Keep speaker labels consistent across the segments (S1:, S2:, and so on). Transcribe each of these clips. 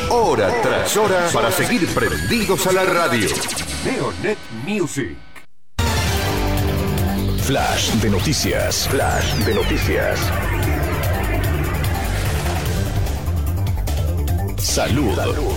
S1: hora tras hora para seguir prendidos a la radio. Neonet Music.
S2: Flash de noticias. Flash de noticias. Salud.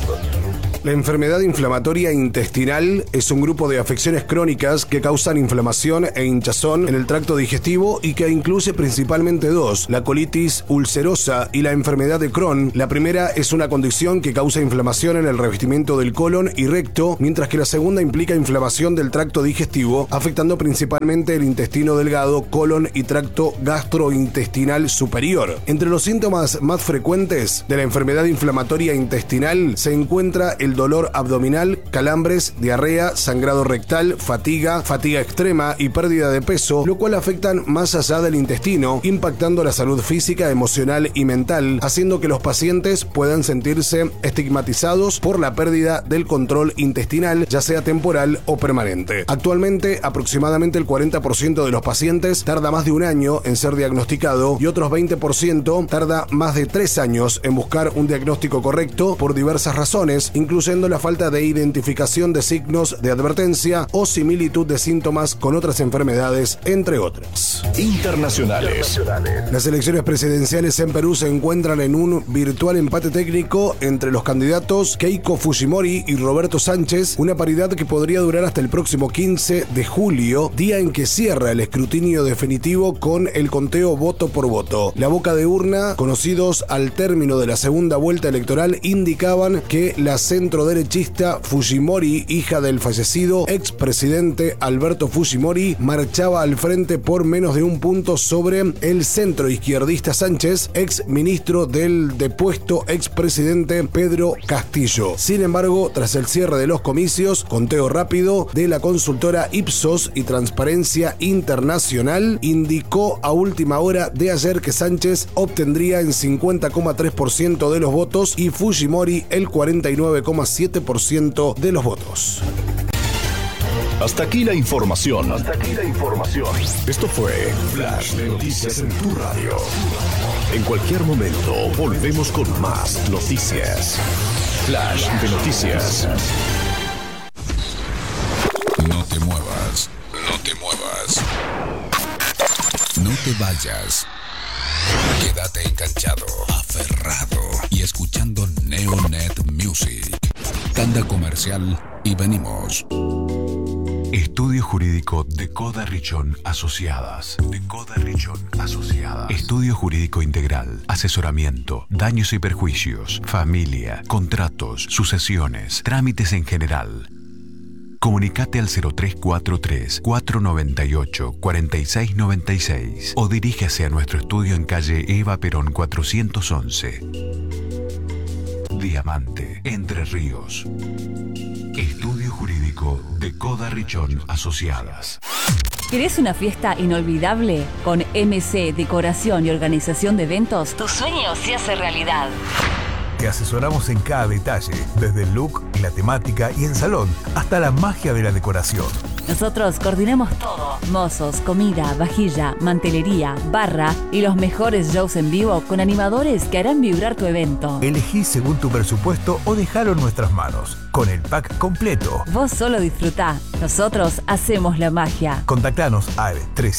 S3: La enfermedad inflamatoria intestinal es un grupo de afecciones crónicas que causan inflamación e hinchazón en el tracto digestivo y que incluye principalmente dos: la colitis ulcerosa y la enfermedad de Crohn. La primera es una condición que causa inflamación en el revestimiento del colon y recto, mientras que la segunda implica inflamación del tracto digestivo, afectando principalmente el intestino delgado, colon y tracto gastrointestinal superior. Entre los síntomas más frecuentes de la enfermedad inflamatoria intestinal se encuentra el dolor abdominal, calambres, diarrea, sangrado rectal, fatiga extrema y pérdida de peso, lo cual afectan más allá del intestino, impactando la salud física, emocional y mental, haciendo que los pacientes puedan sentirse estigmatizados por la pérdida del control intestinal, ya sea temporal o permanente. Actualmente, aproximadamente el 40% de los pacientes tarda más de un año en ser diagnosticado y otros 20% tarda más de 3 años en buscar un diagnóstico correcto por diversas razones, incluyendo la falta de identificación de signos de advertencia o similitud de síntomas con otras enfermedades, entre otras.
S2: Internacionales.
S3: Las elecciones presidenciales en Perú se encuentran en un virtual empate técnico entre los candidatos Keiko Fujimori y Roberto Sánchez, una paridad que podría durar hasta el próximo 15 de julio, día en que cierra el escrutinio definitivo con el conteo voto por voto. La boca de urna, conocidos al término de la segunda vuelta electoral, indicaban que la centroderechista Fujimori, hija del fallecido expresidente Alberto Fujimori, marchaba al frente por menos de un punto sobre el centroizquierdista Sánchez, ex ministro del depuesto expresidente Pedro Castillo. Sin embargo, tras el cierre de los comicios, conteo rápido de la consultora Ipsos y Transparencia Internacional indicó a última hora de ayer que Sánchez obtendría en 50,3% de los votos y Fujimori el 49,7% de los votos.
S2: Hasta aquí la información. Esto fue Flash de Noticias en tu radio. En cualquier momento volvemos con más noticias. Flash de Noticias.
S4: No te muevas. No te muevas. No te vayas. Quédate enganchado, aferrado y escuchando Neonet Music. Tanda comercial y venimos.
S5: Estudio Jurídico Decoda Richón Asociadas. Estudio Jurídico Integral. Asesoramiento, daños y perjuicios, familia, contratos, sucesiones, trámites en general. Comunicate al 0343-498-4696 o dirígase a nuestro estudio en calle Eva Perón 411. Diamante, Entre Ríos. Estudio Jurídico Decoda Richón Asociadas.
S6: ¿Querés una fiesta inolvidable? Con MC Decoración y Organización de Eventos, tu sueño se hace realidad.
S7: Te asesoramos en cada detalle, desde el look, la temática y en salón, hasta la magia de la decoración.
S6: Nosotros coordinamos todo: mozos, comida, vajilla, mantelería, barra y los mejores shows en vivo con animadores que harán vibrar tu evento.
S7: Elegí según tu presupuesto o dejalo en nuestras manos. Con el pack completo.
S6: Vos solo disfrutá, nosotros hacemos la magia.
S7: Contactanos al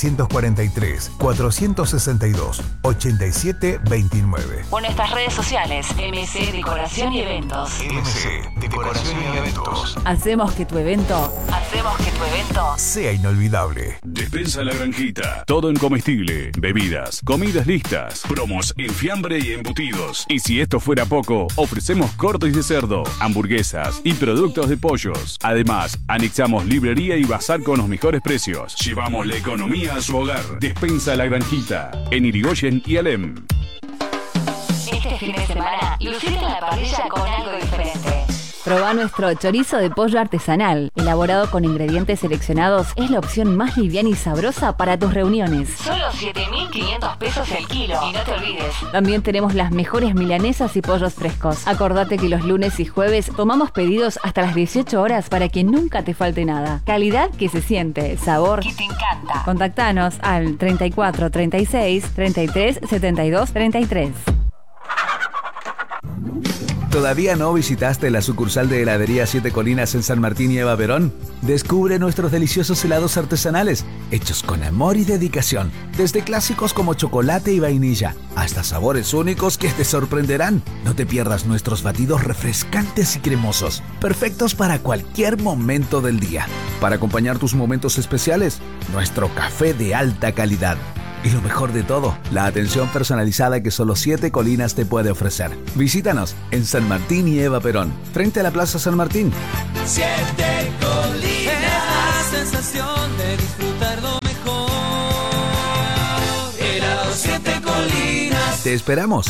S7: 343-462-8729.
S6: O nuestras redes sociales, MC Decoración y Eventos.
S7: MC Decoración y Eventos.
S6: Hacemos que tu evento
S7: sea inolvidable.
S8: Despensa La Granjita. Todo en comestible, bebidas, comidas listas, promos en fiambre y embutidos. Y si esto fuera poco, ofrecemos cortes de cerdo, hamburguesas y productos de pollos. Además, anexamos librería y bazar con los mejores precios. Llevamos la economía a su hogar. Despensa La Granjita, en Irigoyen y Alem.
S6: Este fin de semana, lucite en la parrilla con algo diferente. Probá nuestro chorizo de pollo artesanal, elaborado con ingredientes seleccionados. Es la opción más liviana y sabrosa para tus reuniones. Solo 7.500 pesos el kilo. Y no te olvides, también tenemos las mejores milanesas y pollos frescos. Acordate que los lunes y jueves tomamos pedidos hasta las 18 horas para que nunca te falte nada. Calidad que se siente, sabor que te encanta. Contactanos al 34 36 33 72 33.
S9: ¿Todavía no visitaste la sucursal de heladería Siete Colinas en San Martín y Eva Perón? Descubre nuestros deliciosos helados artesanales, hechos con amor y dedicación, desde clásicos como chocolate y vainilla, hasta sabores únicos que te sorprenderán. No te pierdas nuestros batidos refrescantes y cremosos, perfectos para cualquier momento del día. Para acompañar tus momentos especiales, nuestro café de alta calidad. Y lo mejor de todo, la atención personalizada que solo Siete Colinas te puede ofrecer. Visítanos en San Martín y Eva Perón, frente a la Plaza San Martín.
S10: Siete Colinas, es la sensación de disfrutar lo mejor. Helado Siete Colinas.
S9: Te esperamos.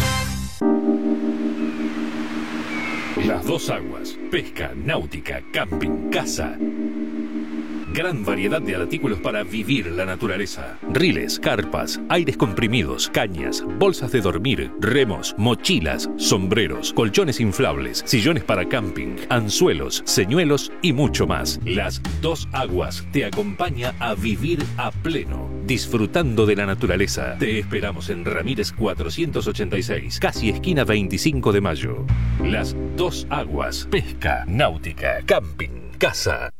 S11: Las Dos Aguas, pesca, náutica, camping, casa. Gran variedad de artículos para vivir la naturaleza. Riles, carpas, aires comprimidos, cañas, bolsas de dormir, remos, mochilas, sombreros, colchones inflables, sillones para camping, anzuelos, señuelos y mucho más. Las Dos Aguas te acompaña a vivir a pleno, disfrutando de la naturaleza. Te esperamos en Ramírez 486, casi esquina 25 de mayo. Las Dos Aguas, pesca, náutica, camping, casa.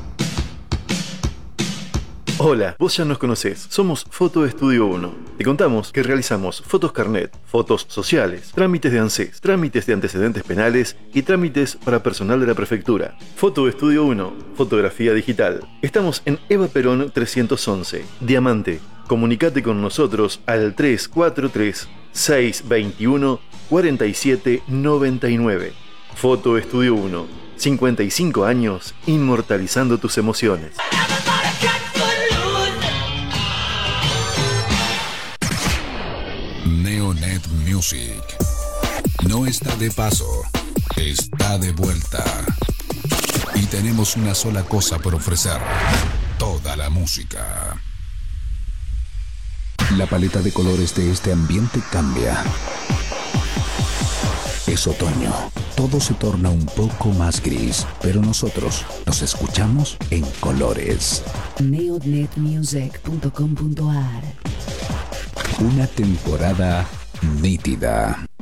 S12: Hola, vos ya nos conocés. Somos Foto Estudio 1. Te contamos que realizamos fotos carnet, fotos sociales, trámites de ANSES, trámites de antecedentes penales y trámites para personal de la prefectura. Foto Estudio 1, fotografía digital. Estamos en Eva Perón 311, Diamante. Comunicate con nosotros al 343-621-4799. Foto Estudio 1, 55 años inmortalizando tus emociones.
S4: Neonet Music no está de paso, está de vuelta. Y tenemos una sola cosa por ofrecer: toda la música. La paleta de colores de este ambiente cambia. Es otoño, todo se torna un poco más gris, pero nosotros nos escuchamos en colores.
S13: neonetmusic.com.ar.
S4: Una temporada nítida.